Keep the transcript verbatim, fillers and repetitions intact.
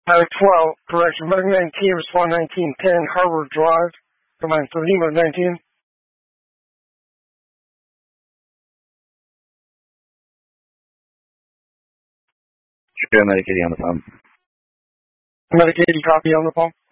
Medic twelve, correction. Medic nineteen, respond nineteen ten, Harvard Drive. Command thirteen, Medic nineteen. Sure, Medic eighty on the phone. Medic eighty, copy on the phone.